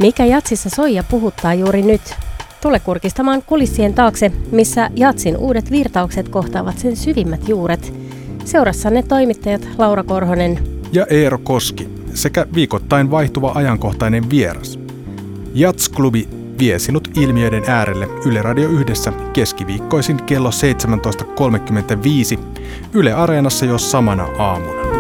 Mikä jatsissa soi ja puhuttaa juuri nyt? Tule kurkistamaan kulissien taakse, missä jatsin uudet virtaukset kohtaavat sen syvimmät juuret. Seurassanne toimittajat Laura Korhonen ja Eero Koski sekä viikoittain vaihtuva ajankohtainen vieras. Jats-klubi vie sinut ilmiöiden äärelle Yle Radio 1 keskiviikkoisin kello 17.35 Yle Areenassa jo samana aamuna.